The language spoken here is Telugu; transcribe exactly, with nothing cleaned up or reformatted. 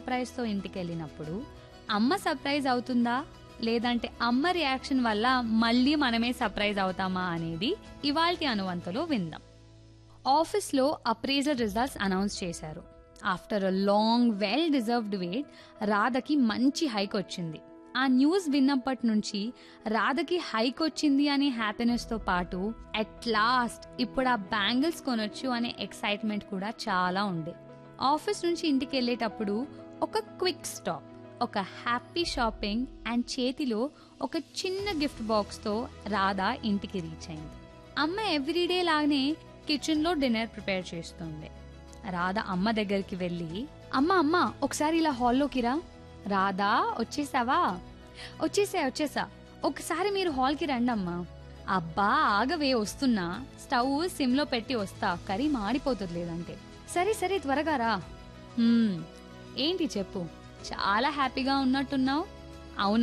సర్ప్రైజ్తో ఇంటికి వెళ్ళినప్పుడు అమ్మ సర్ప్రైజ్ అవుతుందా లేదంటే అమ్మ రియాక్షన్ వల్ల మళ్ళీ మనమే సర్ప్రైజ్ అవుతామా అనేది ఇవాల్టి అనువంతలో విందాం. ఆఫీస్లో అప్రైజల్ రిజల్ట్స్ అనౌన్స్ చేశారు. After a long well deserved wait రాధకి మంచి హైక్ వచ్చింది. ఆ న్యూస్ విన్నప్పటి నుంచి రాధకి హైక్ వచ్చింది అనే హ్యాపీనెస్తో పాటు అట్ లాస్ట్ ఇప్పుడు ఆ బ్యాంగిల్స్ కొనొచ్చు అనే ఎక్సైట్మెంట్ కూడా చాలా ఉండే. ఆఫీస్ నుంచి ఇంటికి వెళ్ళేటప్పుడు ఒక క్విక్ స్టాప్, ఒక హ్యాపీ షాపింగ్ అండ్ చేతిలో ఒక చిన్న గిఫ్ట్ బాక్స్తో రాధ ఇంటికి రీచ్ అయింది. అమ్మ ఎవ్రీడే లాగానే కిచెన్లో డిన్నర్ ప్రిపేర్ చేస్తుండే. రాధ అమ్మ దగ్గరికి వెళ్ళి, అమ్మ అమ్మ ఒకసారి ఇలా హాల్లోకి రా. రాధా వచ్చేసావా? వచ్చేసా వచ్చేసా ఒకసారి మీరు హాల్కి రండి అమ్మా. అబ్బా ఆగవే వస్తున్నా, స్టవ్ సిమ్లో పెట్టి వస్తా, కర్రీ మాడిపోతుంది లేదంటే. సరే సరే త్వరగా రా. ఏంటి చెప్పు, చాలా హ్యాపీగా ఉన్నట్టున్నావు. అవునా?